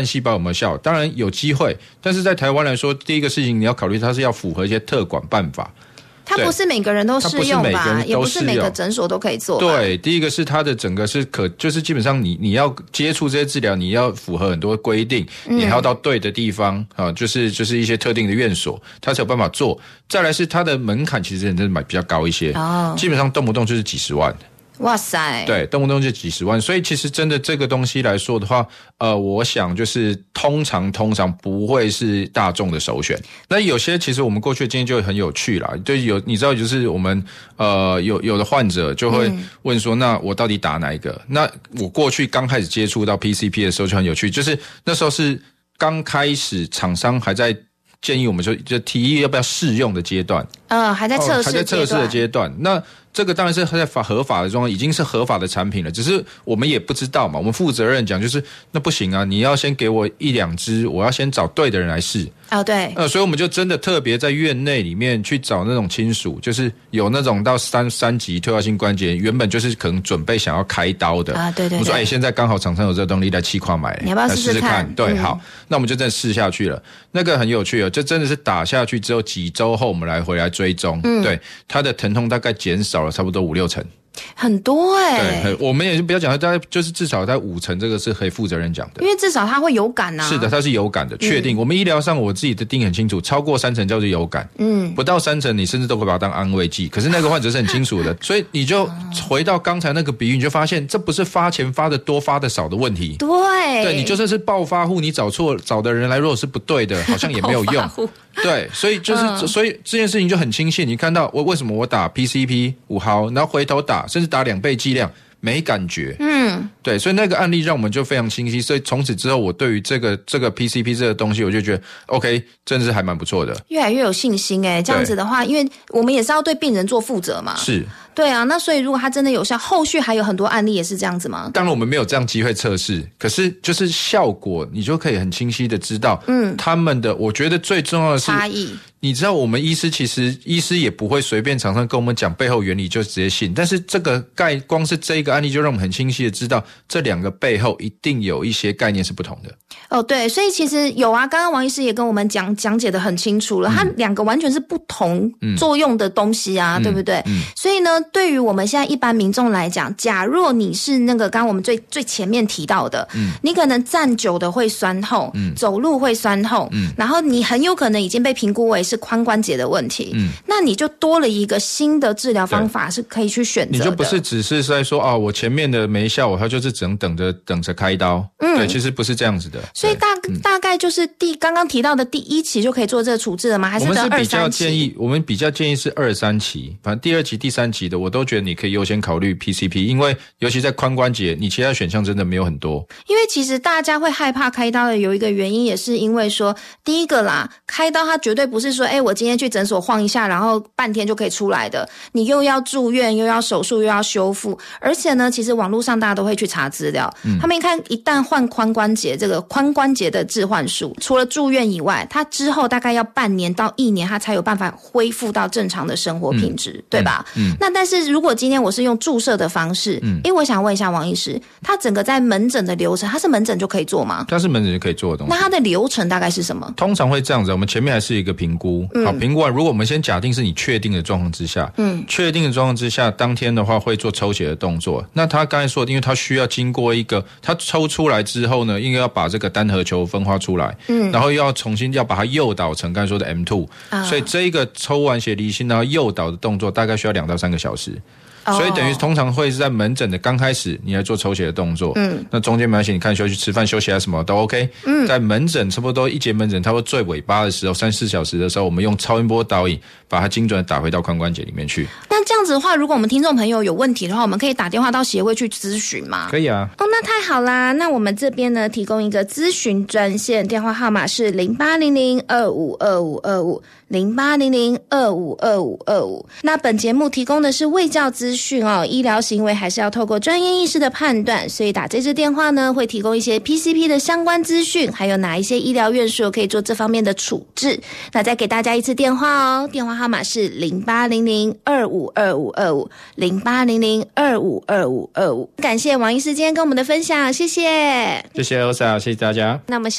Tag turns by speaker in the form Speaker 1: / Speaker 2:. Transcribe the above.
Speaker 1: 细胞有没有效？当然有机会，但是在台湾来说，第一个事情你要考虑它是要符合一些特管办法。
Speaker 2: 它不是每个人都适用吧，也不是每个诊所都可以做吧。
Speaker 1: 对，第一个是它的整个是就是基本上你要接触这些治疗，你要符合很多规定，你还要到对的地方啊，就是一些特定的院所，它才有办法做。再来是它的门槛其实真的比较高一些，基本上动不动就是几十万。
Speaker 2: 哇塞，
Speaker 1: 对，动不动就几十万，所以其实真的这个东西来说的话，我想就是通常不会是大众的首选。那有些其实我们过去的经验就很有趣啦，就你知道就是我们有的患者就会问说，那我到底打哪一个？那我过去刚开始接触到 PCP 的时候就很有趣，就是那时候是刚开始厂商还在建议我们就提议要不要试用的阶段，
Speaker 2: 还在测试
Speaker 1: 的阶段。那这个当然是在合法的状况，已经是合法的产品了，只是我们也不知道嘛。我们负责任讲就是那不行啊，你要先给我1-2支，我要先找对的人来试。
Speaker 2: 对，
Speaker 1: 所以我们就真的特别在院内里面去找那种亲属，就是有那种到三级退化性关节，原本就是可能准备想要开刀的
Speaker 2: 对。
Speaker 1: 我说现在刚好厂商有这个东西来气跨买，
Speaker 2: 你要不要试试看？
Speaker 1: 对，好，那我们就真的试下去了。那个很有趣哦，就真的是打下去之后几周后，我们回来追踪，对，它的疼痛大概减少了差不多5-6成。
Speaker 2: 很多
Speaker 1: 对，我们也是不要讲，大概就是至少在5成，这个是可以负责任讲的，
Speaker 2: 因为至少它会有感啊。
Speaker 1: 是的，它是有感的，确定。我们医疗上我自己的定很清楚，超过3成叫做有感，不到3成你甚至都会把它当安慰剂。可是那个患者是很清楚的，所以你就回到刚才那个比喻，你就发现这不是发钱发的多发的少的问题。
Speaker 2: 对，
Speaker 1: 你就算是暴发户，你找的人来，如果是不对的，好像也没有用。对，所以所以这件事情就很清晰。你看到为什么我打 PCP 5毫，然后回头打，甚至打2倍剂量，没感觉。对，所以那个案例让我们就非常清晰。所以从此之后，我对于这个 PCP 这个东西，我就觉得 OK， 真的是还蛮不错的，
Speaker 2: 越来越有信心。这样子的话，因为我们也是要对病人做负责嘛。
Speaker 1: 是。
Speaker 2: 对啊，那所以如果它真的有效，后续还有很多案例也是这样子吗？
Speaker 1: 当然我们没有这样机会测试，可是就是效果你就可以很清晰的知道，他们的我觉得最重要的是
Speaker 2: 差异。
Speaker 1: 你知道我们医师也不会随便厂商跟我们讲背后原理就直接信，但是这个光是这一个案例就让我们很清晰的知道这两个背后一定有一些概念是不同的。
Speaker 2: 对，所以其实有啊，刚刚王医师也跟我们讲解的很清楚了，它两个完全是不同作用的东西啊，对不对？所以呢，对于我们现在一般民众来讲，假若你是那个刚刚我们最前面提到的，你可能站久的会酸痛，走路会酸痛，然后你很有可能已经被评估为是髋关节的问题，那你就多了一个新的治疗方法是可以去选择的。
Speaker 1: 你就不是只是在说我前面的没效，我就是只能等着开刀。对，其实不是这样子的。
Speaker 2: 所以大概就是刚刚提到的第1期就可以做这个处置了吗？还是到2、3期？
Speaker 1: 我们比较建议是2、3期，反正第2期、第3期的我都觉得你可以优先考虑 PCP， 因为尤其在髋关节，你其他选项真的没有很多。
Speaker 2: 因为其实大家会害怕开刀的有一个原因，也是因为说，第一个啦，开刀它绝对不是说，我今天去诊所晃一下，然后半天就可以出来的。你又要住院，又要手术，又要修复，而且呢，其实网络上大家都会去查资料，他们一旦换髋关节，这个髋关节的置换术，除了住院以外，它之后大概要半年到1年，它才有办法恢复到正常的生活品质，对吧？那但是如果今天我是用注射的方式，我想问一下王医师，它整个在门诊的流程，它是门诊就可以做吗？
Speaker 1: 它是门诊就可以做的东西。
Speaker 2: 那它的流程大概是什么？
Speaker 1: 通常会这样子，我们前面还是一个评估，好，评估完，如果我们先假定是你确定的状况之下，确定的状况之下，当天的话会做抽血的动作。那他刚才说的，因为他需要经过一个，他抽出来之后呢，应该要把这个单核球分化出来，然后又要重新要把它诱导成刚才说的 M2，所以这一个抽完血离心然后诱导的动作大概需要2到3个小时。所以等于通常会是在门诊的刚开始你来做抽血的动作，那中间没关系，你看休息吃饭休息啊什么都 OK，在门诊差不多一节门诊差不多最尾巴的时候3-4小时的时候，我们用超音波导引把它精准的打回到髋关节里面去。
Speaker 2: 那这样子的话，如果我们听众朋友有问题的话，我们可以打电话到协会去咨询吗？
Speaker 1: 可以啊。
Speaker 2: 那太好啦，那我们这边呢提供一个咨询专线，电话号码是0800252525 0800252525。那本节目提供的是卫教资讯。 讯哦，医疗行为还是要透过专业医师的判断，所以打这支电话呢，会提供一些 PCP 的相关资讯，还有哪一些医疗院所可以做这方面的处置。那再给大家一次电话哦，电话号码是0800252525 0800252525。感谢王医师今天跟我们的分享，谢谢。
Speaker 1: 谢谢欧莎，谢谢大家。
Speaker 2: 那我们